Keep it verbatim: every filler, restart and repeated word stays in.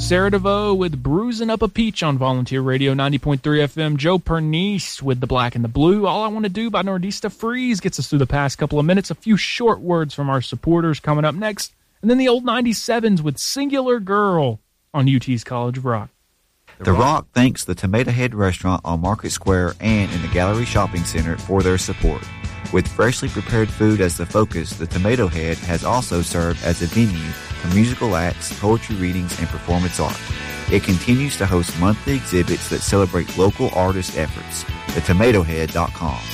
Sarah DeVoe with Bruising Up a Peach on Volunteer Radio ninety point three F M. Joe Pernice with The Black and the Blue. All I Want to Do by Nordista Freeze gets us through the past couple of minutes. A few short words from our supporters coming up next. And then the old ninety-sevens with Singular Girl on U T's College of Rock. The Rock thanks the Tomato Head Restaurant on Market Square and in the Gallery Shopping Center for their support. With freshly prepared food as the focus, the Tomato Head has also served as a venue for musical acts, poetry readings, and performance art. It continues to host monthly exhibits that celebrate local artist efforts. the tomato head dot com.